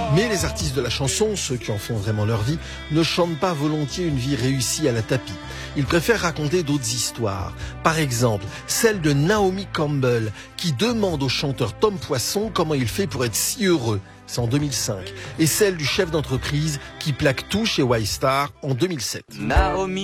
Mais les artistes de la chanson, ceux qui en font vraiment leur vie, ne chantent pas volontiers une vie réussie à la tapis. Ils préfèrent raconter d'autres histoires. Par exemple, celle de Naomi Campbell, qui demande au chanteur Tom Poisson comment il fait pour être si heureux. C'est en 2005. Et celle du chef d'entreprise qui plaque tout chez Y-Star en 2007.